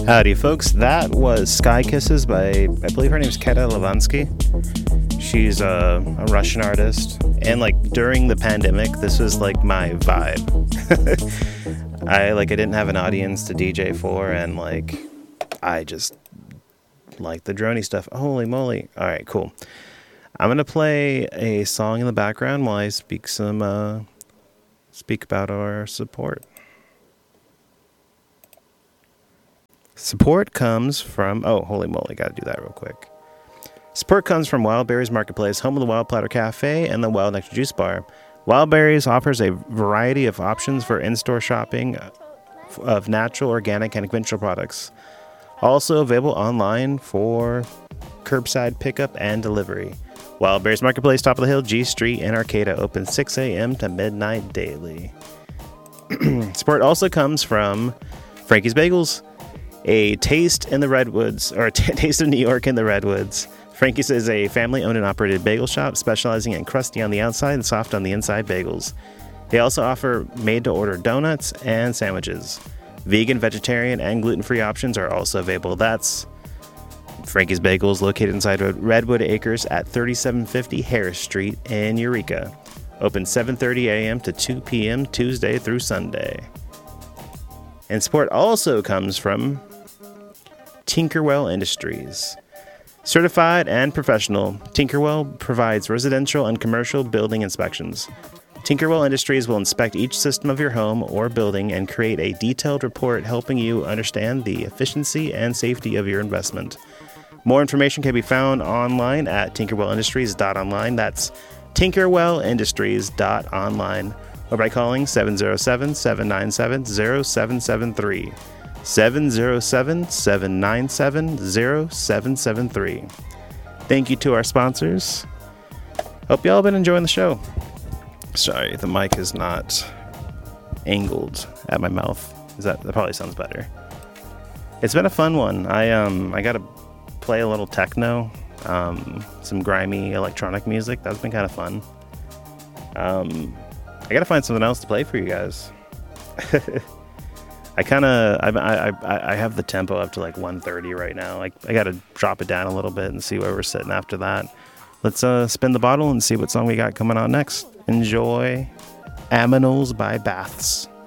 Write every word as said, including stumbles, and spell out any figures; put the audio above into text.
Howdy, folks. That was Sky Kisses by, I believe her name's Keta Lavansky. She's a, a Russian artist. And, like, during the pandemic, this was, like, my vibe. I, like, I didn't have an audience to D J for, and, like, I just like the droney stuff. Holy moly. All right, cool. I'm going to play a song in the background while I speak some, uh, speak about our support. Support comes from, oh, holy moly, gotta do that real quick. Support comes from Wild Berries Marketplace, home of the Wild Platter Cafe and the Wild Nectar Juice Bar. Wild Berries offers a variety of options for in-store shopping of natural, organic, and conventional products. Also available online for curbside pickup and delivery. Wild Berries Marketplace, top of the hill, G Street in Arcata, open six a.m. to midnight daily. Support also comes from Frankie's Bagels. A taste in the Redwoods, or a t- taste of New York in the Redwoods. Frankie's is a family-owned and operated bagel shop specializing in crusty on the outside and soft on the inside bagels. They also offer made-to-order donuts and sandwiches. Vegan, vegetarian, and gluten-free options are also available. That's Frankie's Bagels, located inside Redwood Acres at thirty-seven fifty Harris Street in Eureka. Open seven thirty a.m. to two p.m. Tuesday through Sunday. And support also comes from Tinkerwell Industries. Certified and professional, Tinkerwell provides residential and commercial building inspections. Tinkerwell Industries will inspect each system of your home or building and create a detailed report helping you understand the efficiency and safety of your investment. More information can be found online at tinkerwell industries dot online. That's tinkerwell industries dot online. Or by calling seven oh seven, seven nine seven, oh seven seven three. seven oh seven, seven nine seven, oh seven seven three. Thank you to our sponsors. Hope y'all been enjoying the show. Sorry, the mic is not angled at my mouth. Is that, that probably sounds better. It's been a fun one. I um I got to play a little techno, um, some grimy electronic music. That's been kind of fun. Um... I gotta find something else to play for you guys. I kind of, I, I I have the tempo up to like one thirty right now. Like I gotta drop it down a little bit and see where we're sitting after that. Let's uh, spin the bottle and see what song we got coming on next. Enjoy Aminals by Baths.